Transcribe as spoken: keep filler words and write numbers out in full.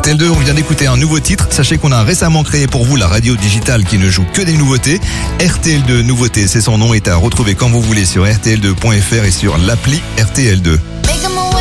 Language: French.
R T L deux, on vient d'écouter un nouveau titre. Sachez qu'on a récemment créé pour vous la radio digitale qui ne joue que des nouveautés. R T L deux Nouveautés, c'est son nom, est à retrouver quand vous voulez sur R T L deux point F R et sur l'appli R T L deux.